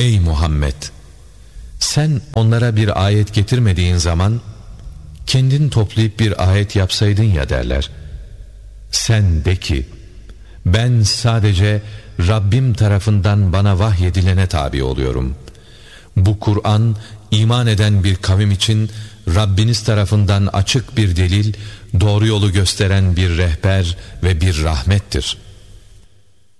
Ey Muhammed! Sen onlara bir ayet getirmediğin zaman kendin toplayıp bir ayet yapsaydın ya derler. Sen de ki, ben sadece Rabbim tarafından bana vahyedilene tabi oluyorum. Bu Kur'an iman eden bir kavim için Rabbiniz tarafından açık bir delil, doğru yolu gösteren bir rehber ve bir rahmettir.